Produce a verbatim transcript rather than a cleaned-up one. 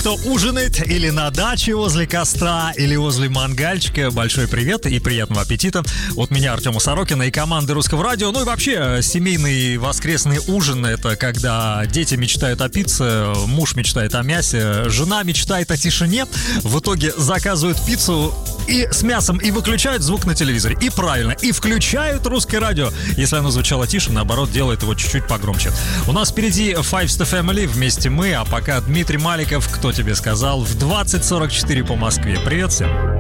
кто ужинает или на даче возле костра, или возле мангальчика, большой привет и приятного аппетита от меня, Артема Сорокина, и команды Русского радио. Ну и вообще, семейный воскресный ужин — это когда дети мечтают о пицце, муж мечтает о мясе, жена мечтает о тишине, в итоге заказывают пиццу и с мясом, и выключают звук на телевизоре. И правильно, и включают Русское радио. Если оно звучало тише, наоборот, делает его чуть-чуть погромче. У нас впереди Five Star Family, вместе мы, а пока Дмитрий Маликов, «Кто тебе сказал», в двадцать сорок четыре по Москве. Привет всем.